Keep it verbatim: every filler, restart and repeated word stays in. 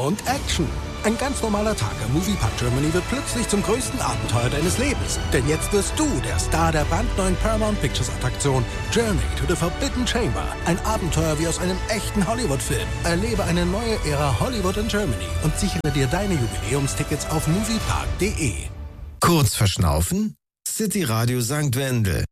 und Action. Ein ganz normaler Tag im Moviepark Germany wird plötzlich zum größten Abenteuer deines Lebens. Denn jetzt wirst du der Star der brandneuen Paramount Pictures Attraktion Journey to the Forbidden Chamber. Ein Abenteuer wie aus einem echten Hollywood-Film. Erlebe eine neue Ära Hollywood in Germany und sichere dir deine Jubiläumstickets auf moviepark punkt de. Kurz verschnaufen? City Radio Sankt Wendel.